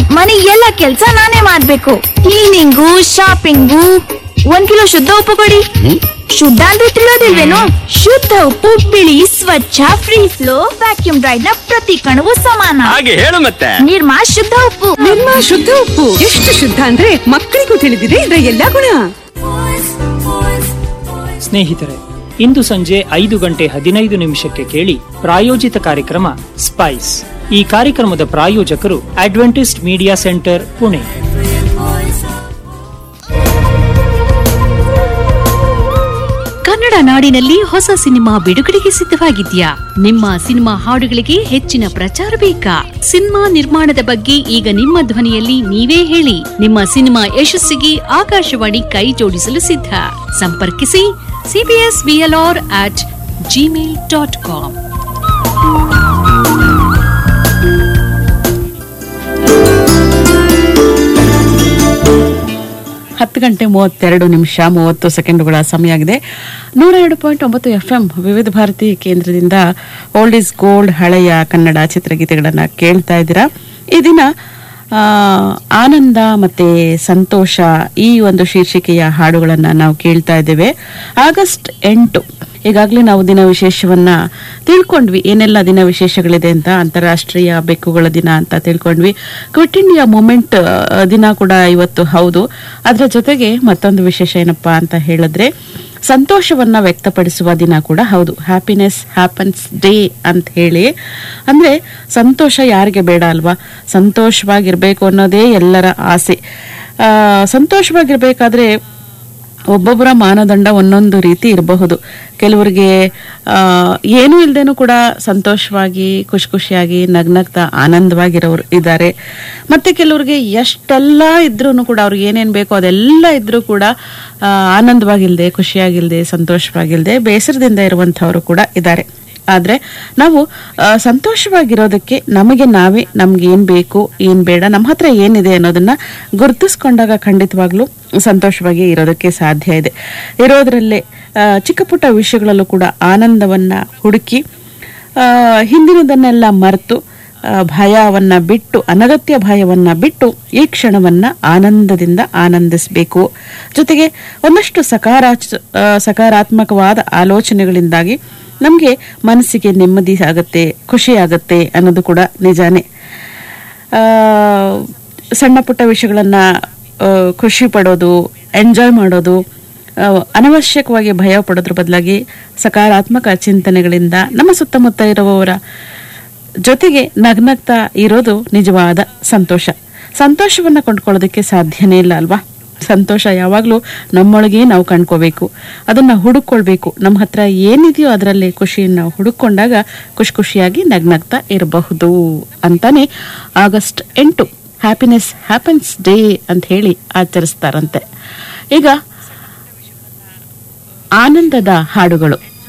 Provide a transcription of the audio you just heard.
ಮನೆ ಎಲ್ಲ ಕೆಲ್ಸ ನಾನೇ ಮಾಡ್ಬೇಕು. Cleaning, shopping. 1 ಕಿಲೋ ಶುದ್ಧ ಉಪ್ಪು ಕೊಡಿ. ಶುದ್ಧ ಅಂದ್ರೆ ತಿಳಿಯೋದಿಲ್ವೇನು? ಶುದ್ಧ ಉಪ್ಪು ಬಿಳಿ, ಸ್ವಚ್ಛ, ಫ್ರೀ ಫ್ಲೋ, ವ್ಯಾಕ್ಯೂಮ್ ಡ್ರೈಡ್ ನ ಪ್ರತಿ ಕಣವು ಸಮಾನ. ಹಾಗೆ ಹೇಳು ಮತ್ತೆ. ನಿರ್ಮಾ ಶುದ್ಧ ಉಪ್ಪು. ನಿರ್ಮಾ ಶುದ್ಧ ಉಪ್ಪು ಎಷ್ಟು ಶುದ್ಧ ಅಂದ್ರೆ ಮಕ್ಕಳಿಗೂ ತಿಳಿದಿದೆ ಇದರ ಎಲ್ಲಾ ಗುಣ. ಸ್ನೇಹಿತರೆ, ಇಂದು ಸಂಜೆ 5:15 ಕೇಳಿ ಪ್ರಾಯೋಜಿತ ಕಾರ್ಯಕ್ರಮ ಸ್ಪೈಸ್. ಈ ಕಾರ್ಯಕ್ರಮದ ಪ್ರಾಯೋಜಕರು Adventist media centre, Pune. Kannada ನಾಡಿನಲ್ಲಿ ಹೊಸ ಸಿನಿಮಾ ಬಿಡುಗಡೆಗೆ ಸಿದ್ಧವಾಗಿದ್ಯಾ? ನಿಮ್ಮ ಸಿನಿಮಾ ಹಾಡುಗಳಿಗೆ ಹೆಚ್ಚಿನ ಪ್ರಚಾರ ಬೇಕಾ? ಸಿನಿಮಾ ನಿರ್ಮಾಣದ ಬಗ್ಗೆ ಈಗ ನಿಮ್ಮ ಧ್ವನಿಯಲ್ಲಿ ನೀವೇ ಹೇಳಿ. ನಿಮ್ಮ ಸಿನಿಮಾ ಯಶಸ್ಸಿಗೆ ಆಕಾಶವಾಣಿ ಕೈ ಜೋಡಿಸಲು ಸಿದ್ಧ. ಸಂಪರ್ಕಿಸಿ cbsvlr@gmail.com. 10:32 ಸಮಯ ಆಗಿದೆ. 102.9 FM ವಿವಿಧ ಭಾರತಿ ಕೇಂದ್ರದಿಂದ ಓಲ್ಡ್ ಇಸ್ ಗೋಲ್ಡ್, ಹಳೆಯ ಕನ್ನಡ ಚಿತ್ರಗೀತೆಗಳನ್ನ ಕೇಳ್ತಾ ಇದ್ದೀರಾ. ಈ ದಿನ ಆನಂದ ಮತ್ತೆ ಸಂತೋಷ ಈ ಒಂದು ಶೀರ್ಷಿಕೆಯ ಹಾಡುಗಳನ್ನ ನಾವು ಕೇಳ್ತಾ ಇದ್ದೇವೆ. ಆಗಸ್ಟ್ 8 ಈಗಾಗಲೇ ನಾವು ದಿನ ವಿಶೇಷವನ್ನ ತಿಳ್ಕೊಂಡ್ವಿ. ಏನೆಲ್ಲ ದಿನ ವಿಶೇಷಗಳಿದೆ ಅಂತ. ಅಂತಾರಾಷ್ಟ್ರೀಯ ಬೆಕ್ಕುಗಳ ದಿನ ಅಂತ ತಿಳ್ಕೊಂಡ್ವಿ. ಕ್ವಿಟ್ ಇಂಡಿಯಾ ಮೂವ್ಮೆಂಟ್ ದಿನ ಕೂಡ ಇವತ್ತು ಹೌದು. ಅದರ ಜೊತೆಗೆ ಮತ್ತೊಂದು ವಿಶೇಷ ಏನಪ್ಪಾ ಅಂತ ಹೇಳಿದ್ರೆ ಸಂತೋಷವನ್ನ ವ್ಯಕ್ತಪಡಿಸುವ ದಿನ ಕೂಡ ಹೌದು. ಹ್ಯಾಪಿನೆಸ್ ಹ್ಯಾಪನ್ಸ್ ಡೇ ಅಂತ ಹೇಳಿ. ಅಂದ್ರೆ ಸಂತೋಷ ಯಾರಿಗೆ ಬೇಡ ಅಲ್ವಾ? ಸಂತೋಷವಾಗಿರ್ಬೇಕು ಅನ್ನೋದೇ ಎಲ್ಲರ ಆಸೆ. ಸಂತೋಷವಾಗಿರ್ಬೇಕಾದ್ರೆ ಒಬ್ಬೊಬ್ಬರ ಮಾನದಂಡ ಒಂದೊಂದು ರೀತಿ ಇರಬಹುದು. ಕೆಲವರಿಗೆ ಏನೂ ಇಲ್ದೇನೂ ಕೂಡ ಸಂತೋಷವಾಗಿ ಖುಷಿ ಖುಷಿಯಾಗಿ ನಗ್ನಗ್ತಾ ಆನಂದವಾಗಿರೋರು ಇದ್ದಾರೆ. ಮತ್ತೆ ಕೆಲವರಿಗೆ ಎಷ್ಟೆಲ್ಲ ಇದ್ರೂ ಕೂಡ ಅವ್ರಿಗೆ ಏನೇನ್ ಬೇಕೋ ಅದೆಲ್ಲ ಇದ್ರೂ ಕೂಡ ಆನಂದವಾಗಿಲ್ದೆ, ಖುಷಿಯಾಗಿಲ್ದೆ, ಸಂತೋಷವಾಗಿಲ್ದೆ, ಬೇಸರದಿಂದ ಇರುವಂತಹವರು ಕೂಡ ಇದ್ದಾರೆ. ಆದ್ರೆ ನಾವು ಸಂತೋಷವಾಗಿರೋದಕ್ಕೆ ನಮಗೆ ನಾವೇ ನಮ್ಗೆ ಏನ್ ಬೇಕು ಏನ್ ಬೇಡ, ನಮ್ಮ ಹತ್ರ ಏನಿದೆ ಅನ್ನೋದನ್ನ ಗುರುತಿಸ್ಕೊಂಡಾಗ ಖಂಡಿತವಾಗ್ಲೂ ಸಂತೋಷವಾಗಿ ಇರೋದಕ್ಕೆ ಸಾಧ್ಯ ಇದೆ. ಇರೋದ್ರಲ್ಲೇ ಚಿಕ್ಕ ಪುಟ್ಟ ವಿಷಯಗಳಲ್ಲೂ ಕೂಡ ಆನಂದವನ್ನ ಹುಡುಕಿ ಹಿಂದಿನದನ್ನೆಲ್ಲ ಮರೆತು ಭಯವನ್ನ ಬಿಟ್ಟು, ಅನಗತ್ಯ ಭಯವನ್ನ ಬಿಟ್ಟು ಈ ಕ್ಷಣವನ್ನ ಆನಂದದಿಂದ ಆನಂದಿಸಬೇಕು. ಜೊತೆಗೆ ಒಂದಷ್ಟು ಸಕಾರಾತ್ಮಕವಾದ ಆಲೋಚನೆಗಳಿಂದಾಗಿ ನಮ್ಗೆ ಮನಸ್ಸಿಗೆ ನೆಮ್ಮದಿ ಆಗತ್ತೆ, ಖುಷಿ ಆಗತ್ತೆ ಅನ್ನೋದು ಕೂಡ ನಿಜಾನೇ. ಸಣ್ಣ ಪುಟ್ಟ ವಿಷಯಗಳನ್ನ ಖುಷಿ ಪಡೋದು, ಎಂಜಾಯ್ ಮಾಡೋದು, ಅನವಶ್ಯಕವಾಗಿ ಭಯ ಪಡೋದ್ರ ಬದಲಾಗಿ ಸಕಾರಾತ್ಮಕ ಚಿಂತನೆಗಳಿಂದ ನಮ್ಮ ಸುತ್ತಮುತ್ತ ಇರುವವರ ಜೊತೆಗೆ ನಗ್ನಗ್ತಾ ಇರೋದು ನಿಜವಾದ ಸಂತೋಷ. ಸಂತೋಷವನ್ನ ಕೊಂಡ್ಕೊಳ್ಳೋದಕ್ಕೆ ಸಾಧ್ಯನೇ ಇಲ್ಲ ಅಲ್ವಾ? ಸಂತೋಷ ಯಾವಾಗ್ಲೂ ನಮ್ಮೊಳಗೆ ನಾವು ಕಂಡ್ಕೋಬೇಕು, ಅದನ್ನ ಹುಡುಕೊಳ್ಬೇಕು. ನಮ್ಮ ಹತ್ರ ಏನಿದೆಯೋ ಅದರಲ್ಲಿ ಖುಷಿಯನ್ನ ಹುಡುಕೊಂಡಾಗ ಖುಷಿ ಖುಷಿಯಾಗಿ ನಗ್ನಗ್ತಾ ಇರಬಹುದು ಅಂತಾನೆ ಆಗಸ್ಟ್ 8 ಹ್ಯಾಪಿನೆಸ್ ಹ್ಯಾಪನ್ಸ್ ಡೇ ಅಂತ ಹೇಳಿ ಆಚರಿಸ್ತಾರಂತೆ. ಈಗ ಆನಂದದ ಹಾಡುಗಳು